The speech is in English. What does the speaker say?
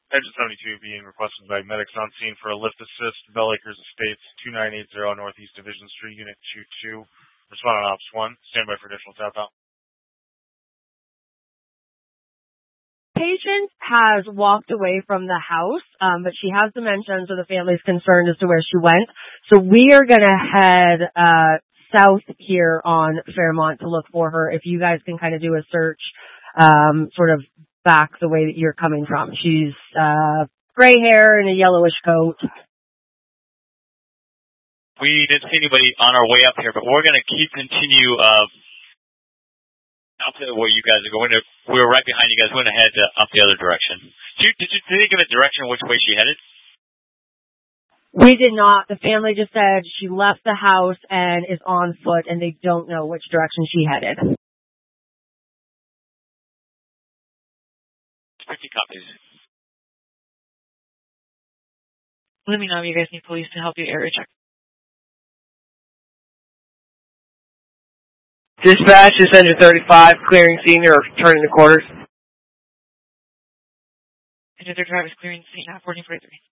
Engine 72 being requested by medics on scene for a lift assist, Bell Acres Estates, 2980 Northeast Division Street, Unit 22. Respond on Ops 1. Stand by for additional tap out. Patient has walked away from the house, but she has dementia, so the family's concerned as to where she went. So we are going to head south here on Fairmont to look for her. If you guys can kind of do a search sort of back the way that you're coming from. She's gray hair and a yellowish coat. We didn't see anybody on our way up here, but we're going to continue up to where you guys are going. We were right behind you guys. We're going to head up the other direction. Did you give a direction which way she headed? We did not. The family just said she left the house and is on foot, and they don't know which direction she headed. 50 copies. Let me know if you guys need police to help you area check. Dispatch is Engine 35, clearing scene or turning the quarters. Engine 35 is clearing scene now, 1443.